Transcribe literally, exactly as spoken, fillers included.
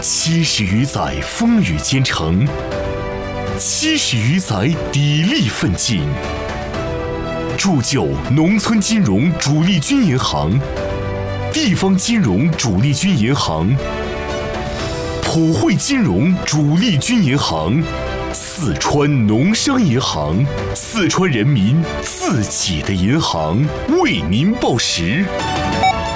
七十余载风雨兼程，七十余载砥砺奋进，铸就农村金融主力军银行、地方金融主力军银行、普惠金融主力军银行、四川农商银行，四川人民自己的银行，为您报时。